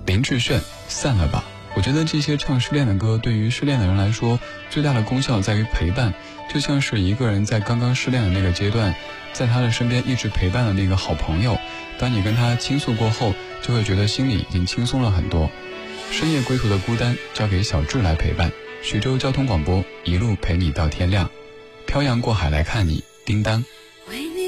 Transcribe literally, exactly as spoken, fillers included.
林志炫，散了吧。我觉得这些唱失恋的歌对于失恋的人来说，最大的功效在于陪伴，就像是一个人在刚刚失恋的那个阶段，在他的身边一直陪伴的那个好朋友，当你跟他倾诉过后，就会觉得心里已经轻松了很多。深夜归途的孤单交给小智来陪伴，徐州交通广播一路陪你到天亮。漂洋过海来看你，叮当。